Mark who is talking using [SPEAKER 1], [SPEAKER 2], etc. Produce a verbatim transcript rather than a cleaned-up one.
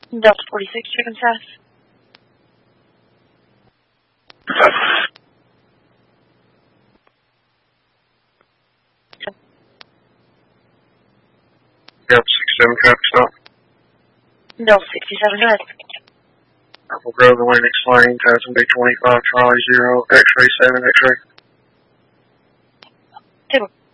[SPEAKER 1] Delta forty-six, chicken size.
[SPEAKER 2] Delta sixty-seven, traffic stop.
[SPEAKER 1] Delta sixty-seven, go ahead.
[SPEAKER 2] Apple Grove, Atlantic Lane, Tyson B twenty-five, Charlie zero, X-ray seven, X-ray.
[SPEAKER 1] Two.